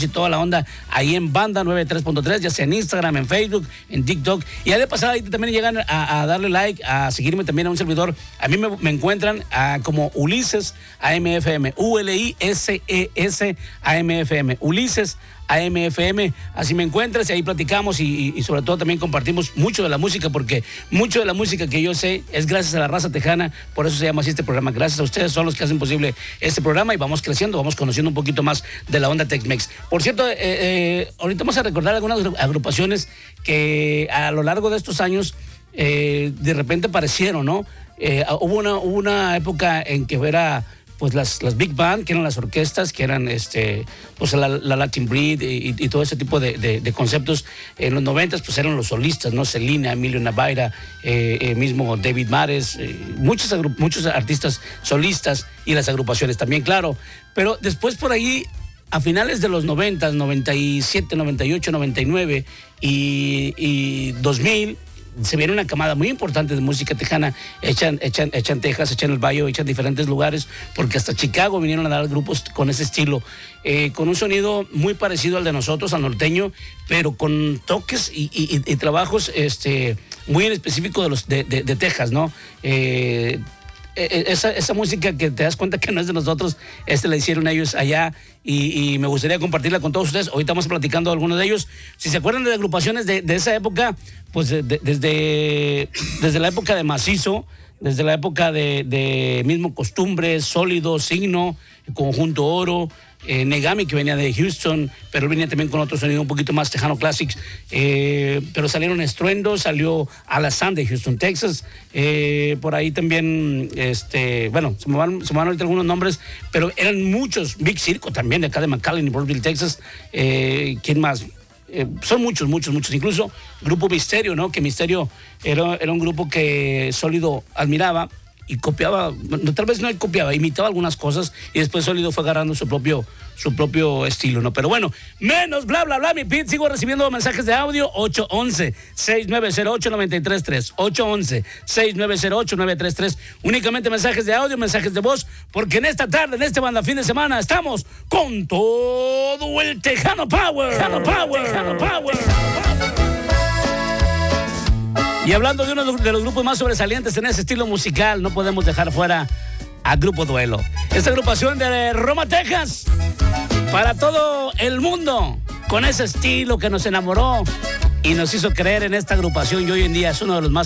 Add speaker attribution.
Speaker 1: y toda la onda ahí en Banda 93.3, ya sea en Instagram, en Facebook, en TikTok. Y ya de pasada ahí también llegan a darle like, a seguirme también a un servidor. A mí me encuentran como Ulises AMFM, ULISES AMFM, Ulises AMFM, así me encuentras y ahí platicamos y sobre todo también compartimos mucho de la música, porque mucho de la música que yo sé es gracias a la raza tejana, por eso se llama así este programa. Gracias a ustedes, son los que hacen posible este programa y vamos creciendo, vamos conociendo un poquito más de la onda Tex-Mex. Por cierto, ahorita vamos a recordar algunas agrupaciones que a lo largo de estos años de repente aparecieron, ¿no? Hubo una época en que era pues las big band, que eran las orquestas, que eran pues la Latin Breed y todo ese tipo de conceptos. En los 90 pues eran los solistas, ¿no? Selena, Emilio Navaira, mismo David Mares, muchos artistas solistas y las agrupaciones también, claro. Pero después por ahí, a finales de los 90, 97, 98, 99 y 2000, se viene una camada muy importante de música tejana, echan Texas, echan el Valle, echan diferentes lugares, porque hasta Chicago vinieron a dar grupos con ese estilo, con un sonido muy parecido al de nosotros, al norteño, pero con toques y trabajos muy en específico de Texas, ¿no? Esa música que te das cuenta que no es de nosotros, la hicieron ellos allá y me gustaría compartirla con todos ustedes. Ahorita estamos platicando de algunos de ellos. Si se acuerdan de agrupaciones de esa época, pues desde la época de Macizo, desde la época de mismo Costumbres, Sólido, Signo, Conjunto Oro, Negami, que venía de Houston, pero venía también con otro sonido un poquito más tejano classics, pero salieron Estruendo, salió Alazán de Houston, Texas, por ahí también, bueno, se me van ahorita algunos nombres, pero eran muchos, Big Circo también, de acá de McAllen y Brownsville, Texas, ¿quién más? Son muchos, incluso Grupo Misterio, ¿no? Que Misterio era un grupo que Sólido admiraba y copiaba, tal vez no copiaba, imitaba algunas cosas y después Sólido fue agarrando su propio estilo, ¿no? Pero bueno, menos bla, bla, bla, mi Pete. Sigo recibiendo mensajes de audio. 811-6908-933. 811-6908-933. Únicamente mensajes de audio, mensajes de voz, porque en esta tarde, en este banda fin de semana, estamos con todo el Tejano Power. Tejano Power. Tejano Power. Y hablando de uno de los grupos más sobresalientes en ese estilo musical, no podemos dejar fuera a Grupo Duelo. Esta agrupación de Roma, Texas, para todo el mundo, con ese estilo que nos enamoró y nos hizo creer en esta agrupación, y hoy en día es uno de los más